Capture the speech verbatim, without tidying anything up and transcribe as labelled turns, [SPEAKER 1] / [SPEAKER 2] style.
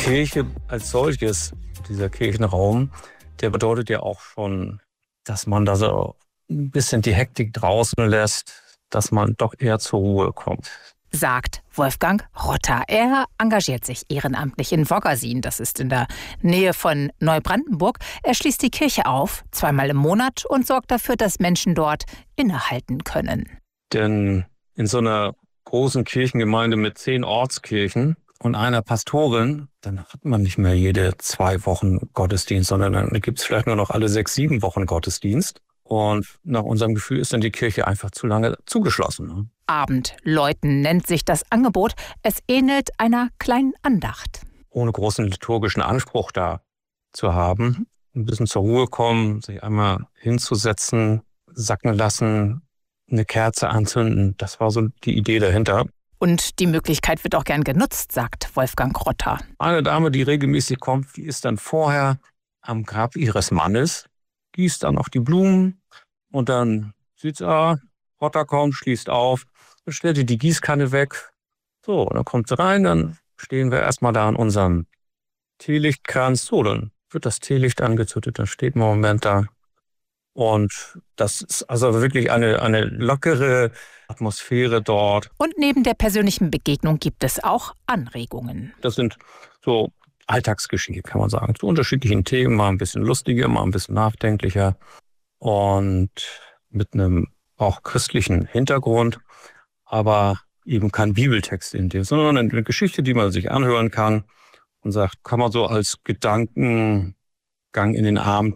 [SPEAKER 1] Kirche als solches, dieser Kirchenraum, der bedeutet ja auch schon, dass man da so ein bisschen die Hektik draußen lässt, dass man doch eher zur Ruhe kommt.
[SPEAKER 2] Sagt Wolfgang Rotter. Er engagiert sich ehrenamtlich in Woggersin, das ist in der Nähe von Neubrandenburg. Er schließt die Kirche auf, zweimal im Monat, und sorgt dafür, dass Menschen dort innehalten können.
[SPEAKER 1] Denn in so einer großen Kirchengemeinde mit zehn Ortskirchen und einer Pastorin, dann hat man nicht mehr jede zwei Wochen Gottesdienst, sondern dann gibt es vielleicht nur noch alle sechs, sieben Wochen Gottesdienst. Und nach unserem Gefühl ist dann die Kirche einfach zu lange zugeschlossen. Ne?
[SPEAKER 2] Abendläuten nennt sich das Angebot. Es ähnelt einer kleinen Andacht.
[SPEAKER 1] Ohne großen liturgischen Anspruch da zu haben, ein bisschen zur Ruhe kommen, sich einmal hinzusetzen, sacken lassen, eine Kerze anzünden. Das war so die Idee dahinter.
[SPEAKER 2] Und die Möglichkeit wird auch gern genutzt, sagt Wolfgang Rotter.
[SPEAKER 1] Eine Dame, die regelmäßig kommt, die ist dann vorher am Grab ihres Mannes, gießt dann auch die Blumen und dann sieht sie, ah, Rotter kommt, schließt auf, dann stellt sie die Gießkanne weg. So, dann kommt sie rein, dann stehen wir erstmal da an unserem Teelichtkranz. So, dann wird das Teelicht angezündet, dann steht man einen Moment da. Und das ist also wirklich eine, eine lockere Atmosphäre dort.
[SPEAKER 2] Und neben der persönlichen Begegnung gibt es auch Anregungen.
[SPEAKER 1] Das sind so Alltagsgeschichten, kann man sagen, zu unterschiedlichen Themen, mal ein bisschen lustiger, mal ein bisschen nachdenklicher und mit einem auch christlichen Hintergrund, aber eben kein Bibeltext in dem, sondern eine Geschichte, die man sich anhören kann und sagt, kann man so als Gedankengang in den Abend